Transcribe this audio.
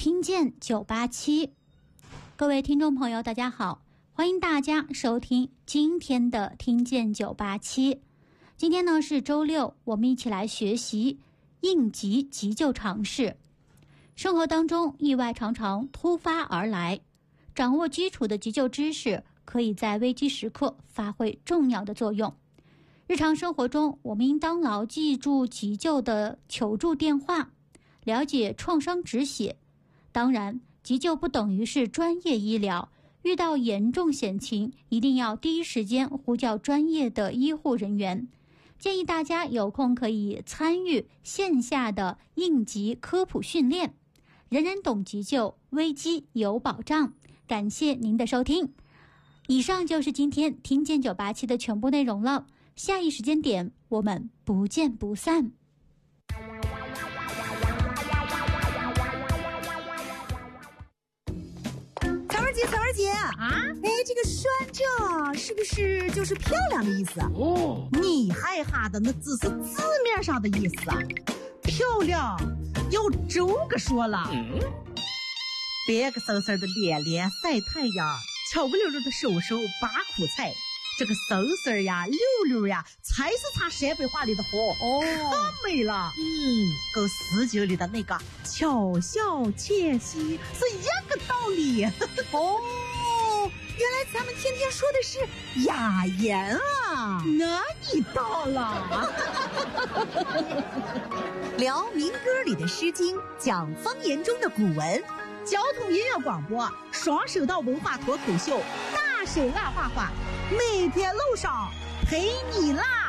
听见987。各位听众朋友大家好，欢迎大家收听今天的听见987。今天呢是周六，我们一起来学习应急急救常识。生活当中意外常常突发而来，掌握基础的急救知识可以在危机时刻发挥重要的作用。日常生活中，我们应当牢记住急救的求助电话，了解创伤止血。当然，急救不等于是专业医疗，遇到严重险情，一定要第一时间呼叫专业的医护人员。建议大家有空可以参与线下的应急科普训练，人人懂急救，危机有保障。感谢您的收听，以上就是今天听见987的全部内容了。下一时间点，我们不见不散。 草儿姐啊，哎，这个酸这是不是就是漂亮的意思啊？ 哦， 你害哈的那只是字面上的意思啊，漂亮要这个说了。别个嗖嗖的连连晒太阳，巧不溜溜的手拔苦菜，这个嗖嗖呀溜溜呀才是他陕北话里的好哦，太美了。跟诗经里的那个巧笑倩兮是一个道理。哦，原来咱们天天说的是雅言啊，那你到了。 聊民歌里的诗经，讲方言中的古文， 交通音乐广播，双声道文化脱口秀，大神辣话话，每天路上陪你辣。